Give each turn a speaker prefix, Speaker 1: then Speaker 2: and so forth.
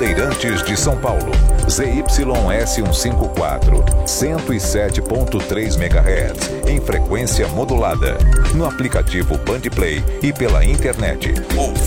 Speaker 1: Bandeirantes de São Paulo. ZYS154, 107.3 MHz, em frequência modulada. No aplicativo Bandplay e pela internet.